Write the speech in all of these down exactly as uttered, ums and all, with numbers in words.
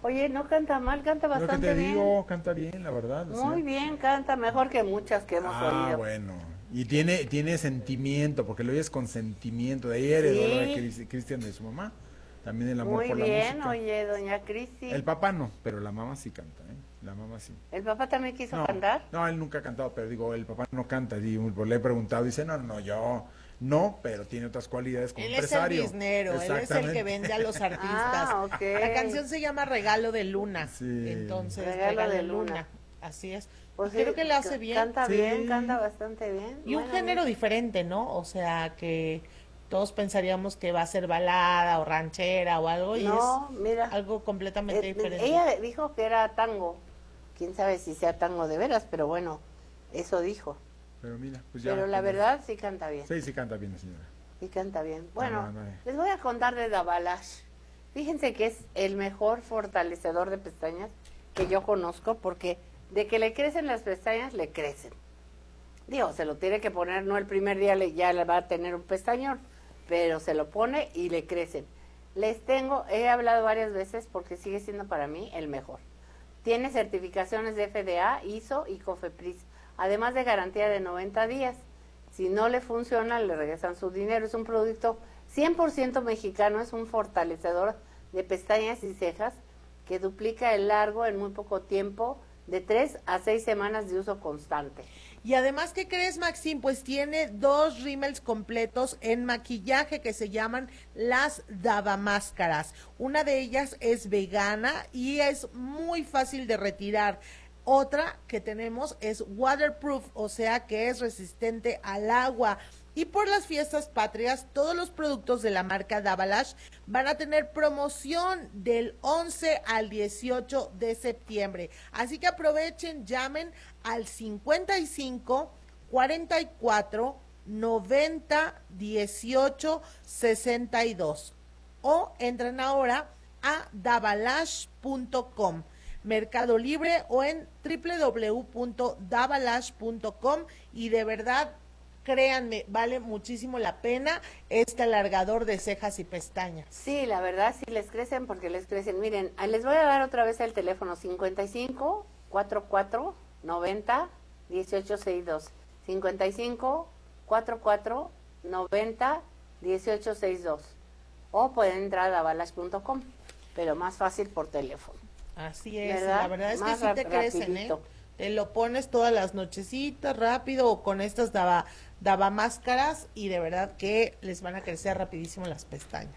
Oye, no canta mal, canta Lo que bastante te bien. digo, canta bien, la verdad. O sea. Muy bien, canta mejor que muchas que hemos Ah, oído. bueno. Y tiene, tiene sentimiento, porque lo oyes con sentimiento. De ahí heredó lo de Sí, Cris- Cristian de su mamá. También el amor muy por la bien, música. oye, doña El Cristi. papá no, pero la mamá sí canta, ¿eh? La mamá sí. ¿El papá también quiso No, cantar? no, él nunca ha cantado, pero digo, el papá no canta. Y le he preguntado, dice, no, no, yo no, pero tiene otras cualidades como Él es el empresario. biznero, él es el que Exactamente. vende a los artistas. Ah, ok. La canción se llama Regalo de Luna. Sí. Entonces, Regalo Regalo de de Luna. Luna. Así es. Pues Creo sí, que le hace ca- bien. canta Sí. bien, canta bastante bien. Y un Bueno, género diferente, ¿no? O sea, que todos pensaríamos que va a ser balada o ranchera o algo y no, es mira, algo completamente eh, diferente. ella dijo que era tango. Quién sabe si sea tango de veras, pero bueno, eso dijo. Pero mira, pues ya. Pero la pues, verdad sí canta bien. Sí, sí canta bien la señora. Sí canta bien. Bueno, no, no. les voy a contar de Dabalash. Fíjense que es el mejor fortalecedor de pestañas que yo conozco porque de que le crecen las pestañas, le crecen. Digo, se lo tiene que poner, no el primer día le, ya le va a tener un pestañón, pero se lo pone y le crecen. Les tengo, he hablado varias veces porque sigue siendo para mí el mejor. Tiene certificaciones de F D A, I S O y COFEPRIS, además de garantía de noventa días. Si no le funciona, le regresan su dinero. Es un producto cien por ciento mexicano, es un fortalecedor de pestañas y cejas que duplica el largo en muy poco tiempo, de tres a seis semanas de uso constante. Y además, ¿qué crees, Maxim? Pues tiene dos rímels completos en maquillaje que se llaman las Davamáscaras. Una de ellas es vegana y es muy fácil de retirar. Otra que tenemos es waterproof, o sea que es resistente al agua. Y por las fiestas patrias, todos los productos de la marca Davalash van a tener promoción del once al dieciocho de septiembre. Así que aprovechen, llamen al cincuenta y cinco, cuarenta y cuatro, noventa, dieciocho, sesenta y dos o entren ahora a davalash punto com, Mercado Libre o en doble u doble u doble u punto davalash punto com y de verdad, créanme, vale muchísimo la pena este alargador de cejas y pestañas. Sí, la verdad sí les crecen porque les crecen. Miren, les voy a dar otra vez el teléfono cincuenta y cinco, cuarenta y cuatro, noventa, dieciocho sesenta y dos. cincuenta y cinco, cuarenta y cuatro, noventa, dieciocho sesenta y dos. O pueden entrar a davalash punto com, pero más fácil por teléfono. Así es, ¿Verdad? la verdad es Más que sí te rap- crecen, ¿eh? rapidito. Te lo pones todas las nochecitas rápido o con estas daba, daba máscaras y de verdad que les van a crecer rapidísimo las pestañas.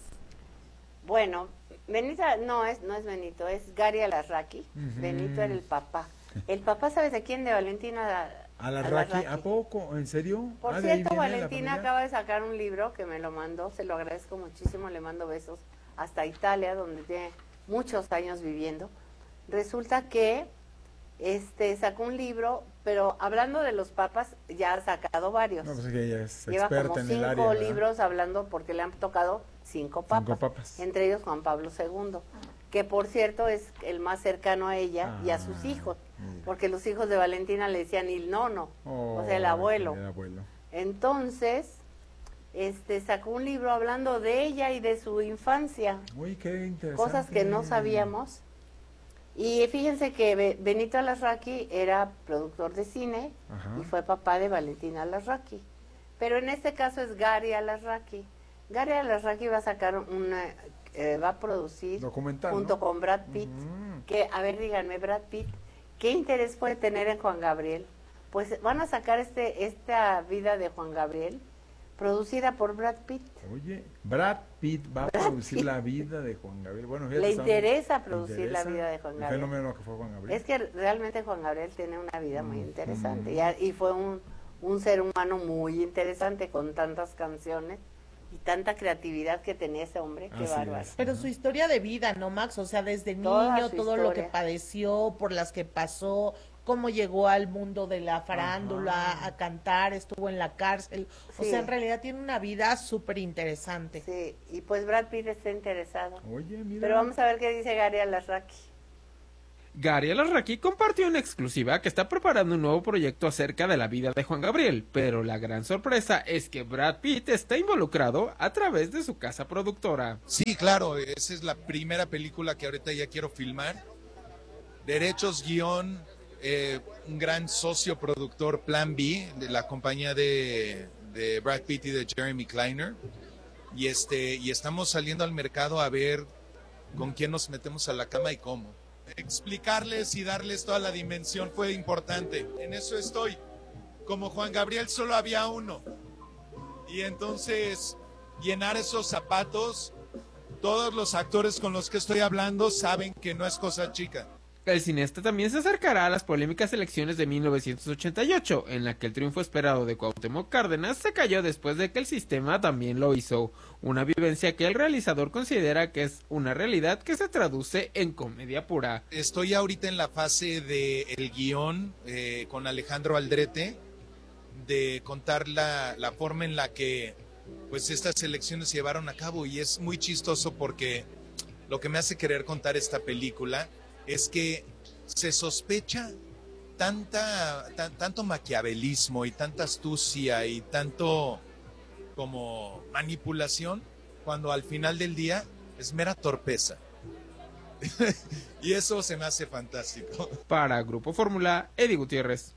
Bueno, Benita, no es, no es Benito, es Gary Alarraqui. Ujú. Benito era el papá. El papá, ¿sabes de quién? De Valentina Alarraqui, ¿a poco? ¿En serio? Por Ah, de ahí cierto, viene la Valentina familia. acaba de sacar un libro que me lo mandó, se lo agradezco muchísimo, le mando besos hasta Italia, donde tiene muchos años viviendo. Resulta que este sacó un libro, pero hablando de los papas, ya ha sacado varios. No, pues es que ella es Lleva experta como en cinco el área, ¿verdad? libros hablando porque le han tocado cinco papas, Cinco papas. entre ellos Juan Pablo segundo, que por cierto es el más cercano a ella y a sus Ah, hijos, mira. porque los hijos de Valentina le decían il nono, Oh, o sea, el abuelo. El abuelo. Entonces, este sacó un libro hablando de ella y de su infancia, Uy, qué interesante. cosas que no sabíamos. Y fíjense que Be- Benito Alarraqui era productor de cine Ajá. y fue papá de Valentina Alarraqui. Pero en este caso es Gary Alarraqui. Gary Alarraqui va a sacar una, eh, va a producir Documental, junto ¿no? con Brad Pitt. Ujú. Que, a ver, díganme, Brad Pitt, ¿qué interés puede tener en Juan Gabriel? Pues van a sacar este esta vida de Juan Gabriel producida por Brad Pitt. Oye, Brad Pitt va a Brad producir Pitt. la vida de Juan Gabriel. Bueno, fíjate, Le está- interesa le producir interesa la vida de Juan el Gabriel. fenómeno que fue Juan Gabriel. Es que realmente Juan Gabriel tiene una vida muy Mm, interesante mm. y, a- y fue un, un ser humano muy interesante con tantas canciones y tanta creatividad que tenía ese hombre, qué Así bárbaro. es. Pero Ajá. su historia de vida, ¿no, Max? O sea, desde Toda niño, su todo lo que historia. padeció, por las que pasó, cómo llegó al mundo de la farándula, Ajá. a cantar, estuvo en la cárcel. O Sí. sea, en realidad tiene una vida súper interesante. Sí, y pues Brad Pitt está interesado. Oye, mira. Pero vamos a ver qué dice Gary Alarraqui. Gary Alarraqui compartió en exclusiva que está preparando un nuevo proyecto acerca de la vida de Juan Gabriel, pero la gran sorpresa es que Brad Pitt está involucrado a través de su casa productora. Sí, claro, esa es la primera película que ahorita ya quiero filmar. Derechos, guión, eh, un gran socio productor, Plan B, de la compañía de, de Brad Pitt y de Jeremy Kleiner. Y, este, y estamos saliendo al mercado a ver con quién nos metemos a la cama y cómo. Explicarles y darles toda la dimensión fue importante. En eso estoy. Como Juan Gabriel solo había uno. Y entonces llenar esos zapatos, todos los actores con los que estoy hablando saben que no es cosa chica. El cineasta también se acercará a las polémicas elecciones de mil novecientos ochenta y ocho, en la que el triunfo esperado de Cuauhtémoc Cárdenas se cayó después de que el sistema también lo hizo, una vivencia que el realizador considera que es una realidad que se traduce en comedia pura. Estoy ahorita en la fase del guión eh, con Alejandro Aldrete, de contar la, la forma en la que pues estas elecciones se llevaron a cabo, y es muy chistoso porque lo que me hace querer contar esta película es que se sospecha tanta, tan, tanto maquiavelismo y tanta astucia y tanto como manipulación, cuando al final del día es mera torpeza. Y eso se me hace fantástico. Para Grupo Fórmula, Eddie Gutiérrez.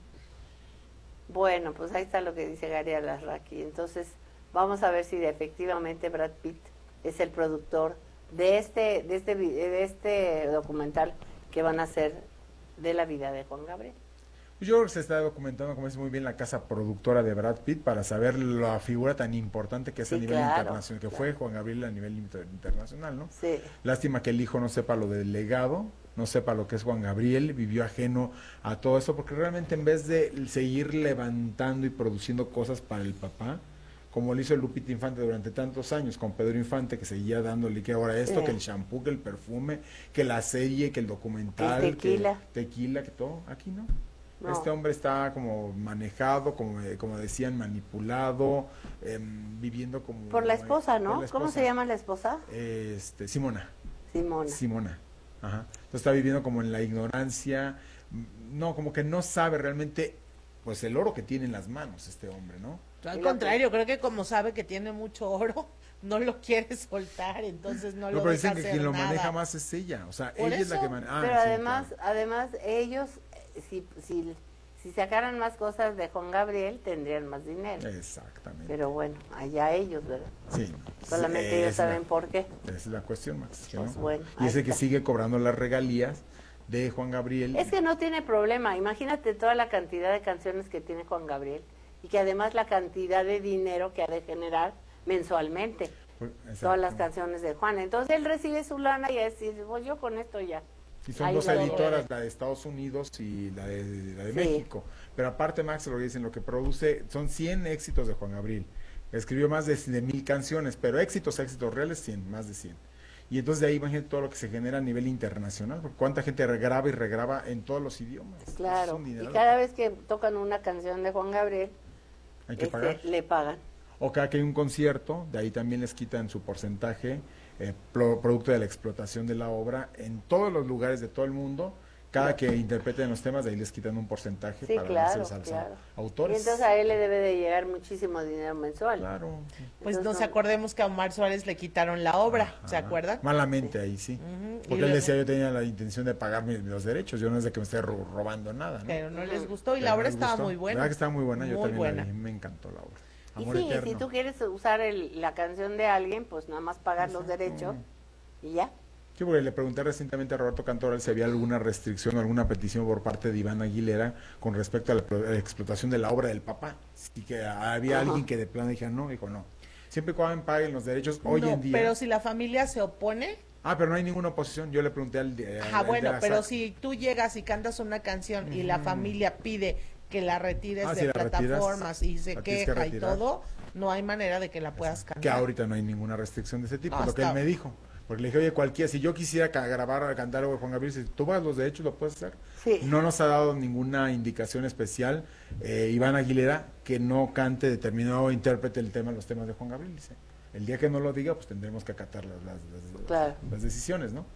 Bueno, pues ahí está lo que dice Gary Alarraqui. Entonces, vamos a ver si efectivamente Brad Pitt es el productor de este, de este, de este documental que van a hacer de la vida de Juan Gabriel. Yo creo que se está documentando, como dice muy bien, la casa productora de Brad Pitt para saber la figura tan importante que es Sí, a nivel claro, internacional, que claro. fue Juan Gabriel a nivel inter- internacional, ¿no? Sí. Lástima que el hijo no sepa lo del legado, no sepa lo que es Juan Gabriel, vivió ajeno a todo eso, porque realmente en vez de seguir levantando y produciendo cosas para el papá, como lo hizo Lupita Infante durante tantos años con Pedro Infante, que seguía dándole que ahora esto, Sí. que el shampoo, que el perfume, que la serie, que el documental, El tequila. que tequila, que todo, aquí no. No. Este hombre está como manejado, como, eh, como decían, manipulado, em, viviendo como... Por la esposa, por ¿no? la ¿Cómo esposa. se llama la esposa? Este, Simona. Simona. Simona. Ajá. Entonces está viviendo como en la ignorancia, mm, no, como que no sabe realmente, pues el oro que tiene en las manos este hombre, ¿no? Al Y lo contrario, creo que como sabe que tiene mucho oro, no lo quiere soltar, entonces no, No, lo pero deja dicen que hacer quien lo nada. maneja más es ella, o sea, Por ella es la eso, que maneja. Pero además, además ellos, eh, si, si, si sacaran más cosas de Juan Gabriel, tendrían más dinero. Exactamente. Pero bueno, allá ellos, ¿verdad? Sí. Solamente Sí, ellos es saben la- por qué. Esa es la cuestión, Max. ¿no? Pues bueno, y ahí ese que está. sigue cobrando las regalías de Juan Gabriel. Es que no tiene problema. Imagínate toda la cantidad de canciones que tiene Juan Gabriel y que además la cantidad de dinero que ha de generar mensualmente. Pues, exacto. Todas las canciones de Juan. Entonces él recibe su lana y es decir, pues yo con esto ya. Y son Ahí dos lo editoras, logré. la de Estados Unidos y la de, la de Sí. México. Pero aparte, Max, lo que dicen, lo que produce son cien éxitos de Juan Gabriel. Escribió más de, de mil canciones, pero éxitos, éxitos reales, cien, más de cien. Y entonces de ahí imagínate todo lo que se genera a nivel internacional, porque cuánta gente regraba y regraba en todos los idiomas. Es Claro. un Y dineral. cada vez que tocan una canción de Juan Gabriel, Hay que este, pagar. le pagan. O cada que hay un concierto, de ahí también les quitan su porcentaje, eh, pro- producto de la explotación de la obra, en todos los lugares de todo el mundo. Cada que interpreten los temas, de ahí les quitan un porcentaje Sí, para claro, dárselos a los claro. Y autores. entonces a él le debe de llegar muchísimo dinero mensual. Claro. Pues Entonces, nos no- acordemos que a Omar Suárez le quitaron la obra, ¿se Ajá. acuerdan? Malamente ahí sí. Ujú, y Porque él luego- decía, yo tenía la intención de pagarme los derechos, yo no es de que me esté ro- robando nada, ¿no? Pero no les gustó y Pero la obra me estaba gustó. muy buena. ¿Verdad que estaba muy buena? Yo Muy también buena. la vi, me encantó la obra. Y Amor sí, eterno. si tú quieres usar el- la canción de alguien, pues nada más pagar los derechos y ya. Sí, porque le pregunté recientemente a Roberto Cantoral si había alguna restricción o alguna petición por parte de Iván Aguilera con respecto a la, pro- a la explotación de la obra del papá. Y que había Ajá. alguien que de plano dijera no, dijo no. Siempre y cuando paguen los derechos hoy No, en día. pero si la familia se opone, Ah, pero no hay ninguna oposición. Yo le pregunté al... de- ajá, al de bueno, la pero SAC. si tú llegas y cantas una canción y la familia pide que la retires Ah, de si la retiras, plataformas y se la tienes que queja y retirar. todo, no hay manera de que la puedas cantar. Que ahorita no hay ninguna restricción de ese tipo, No, lo que hasta- él me dijo. Porque le dije, oye, cualquiera, si yo quisiera ca- grabar o cantar algo de Juan Gabriel, si tú vas los derechos, lo puedes hacer. Sí. No nos ha dado ninguna indicación especial, eh, Iván Aguilera, que no cante determinado intérprete el tema, los temas de Juan Gabriel. Dice, el día que no lo diga, pues tendremos que acatar las, las, las- Claro. las decisiones, ¿no?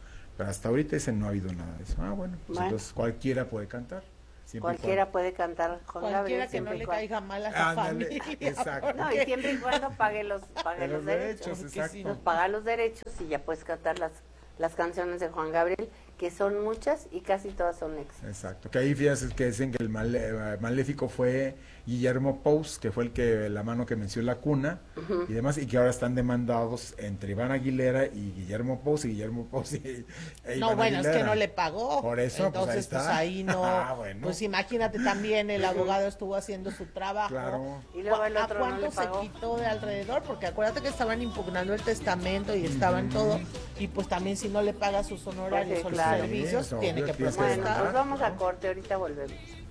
Pero hasta ahorita dicen no ha habido nada de eso. Ah, bueno, pues Bueno. entonces cualquiera puede cantar. siempre y Cualquiera cuando- puede cantar Juan Cualquiera Gabriel. que no siempre y le cuando- caiga mal a la Ándale, familia. exacto. No, y siempre y cuando pague los, pague De los, los derechos. derechos, porque exacto. si Nos paga los derechos y ya puedes cantar las, las canciones de Juan Gabriel, que son muchas y casi todas son éxitos. Exacto, que ahí fíjate que dicen que el mal- eh, maléfico fue Guillermo Pous, que fue el que la mano que venció la cuna y demás, y que ahora están demandados entre Iván Aguilera y Guillermo Pous, y Guillermo Pous y e No, Iván bueno, es que Aguilera. no le pagó. Por eso, pues, ahí Entonces, pues está. ahí no. Ah, bueno. Pues imagínate también, el abogado estuvo haciendo su trabajo. Claro. Y luego el ¿A otro no cuánto le pagó. se quitó de alrededor? Porque acuérdate que estaban impugnando el testamento y estaban todo. Y pues también si no le paga sus honorarios Pues sí, o los claro. servicios, Sí, es tiene obvio, que tienes que Bueno, protestar. pues vamos a corte, ahorita volvemos.